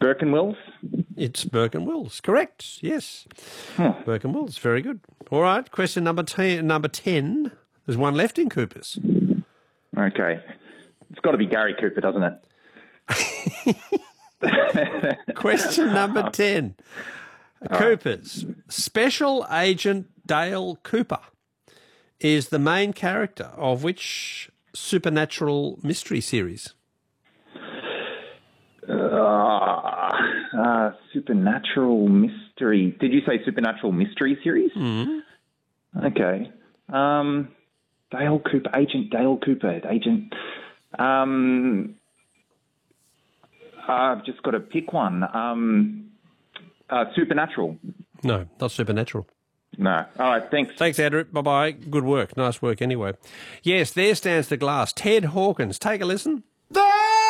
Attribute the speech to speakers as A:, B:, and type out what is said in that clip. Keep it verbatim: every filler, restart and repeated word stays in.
A: Burke and Wills?
B: It's Burke and Wills. Correct. Yes.
A: Huh.
B: Burke and Wills. Very good. All right. Question number ten. Number ten. There's one left in Coopers.
A: Okay. It's got to be Gary Cooper, doesn't it?
B: Question number ten. Coopers. Special Agent Dale Cooper is the main character of which supernatural mystery series?
A: Uh, uh, supernatural mystery. Did you say supernatural mystery series?
B: Mm-hmm.
A: Okay. Um, Dale Cooper, Agent Dale Cooper, Agent. Um, I've just got to pick one. Um, uh, supernatural.
B: No, not supernatural.
A: No. All right, thanks.
B: Thanks, Andrew. Bye-bye. Good work. Nice work anyway. Yes, there stands the glass. Ted Hawkins. Take a listen.